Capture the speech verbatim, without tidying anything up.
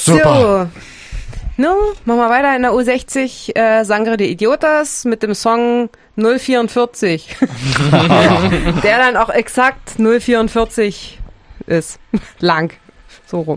Super. So. No, machen wir weiter in der U sechzig, äh, Sangre de Idiotas mit dem Song null vierundvierzig. Der dann auch exakt null vierundvierzig ist. Lang. So rum.